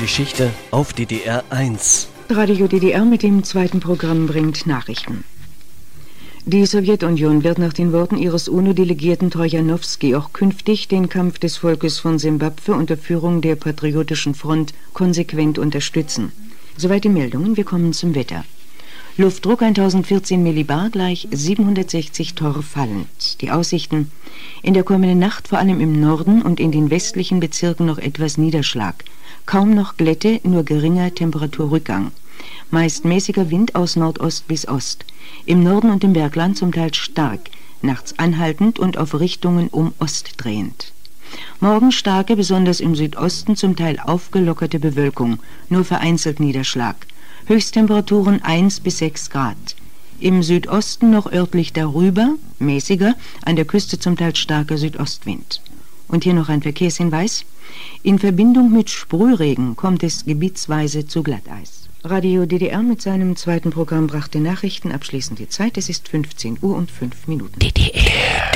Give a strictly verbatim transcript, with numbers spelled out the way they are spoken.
Geschichte auf D D R eins. Radio D D R mit dem zweiten Programm bringt Nachrichten. Die Sowjetunion wird nach den Worten ihres UNO-Delegierten Trojanowski auch künftig den Kampf des Volkes von Simbabwe unter Führung der Patriotischen Front konsequent unterstützen. Soweit die Meldungen, wir kommen zum Wetter. Luftdruck tausendvierzehn Millibar gleich siebenhundertsechzig Torr fallend. Die Aussichten: in der kommenden Nacht vor allem im Norden und in den westlichen Bezirken noch etwas Niederschlag. Kaum noch Glätte, nur geringer Temperaturrückgang. Meist mäßiger Wind aus Nordost bis Ost. Im Norden und im Bergland zum Teil stark, nachts anhaltend und auf Richtungen um Ost drehend. Morgen starke, besonders im Südosten zum Teil aufgelockerte Bewölkung, nur vereinzelt Niederschlag. Höchsttemperaturen eins bis sechs Grad. Im Südosten noch örtlich darüber, mäßiger, an der Küste zum Teil starker Südostwind. Und hier noch ein Verkehrshinweis: in Verbindung mit Sprühregen kommt es gebietsweise zu Glatteis. Radio D D R mit seinem zweiten Programm brachte Nachrichten. Abschließend die Zeit, es ist fünfzehn Uhr und fünf Minuten. D D R.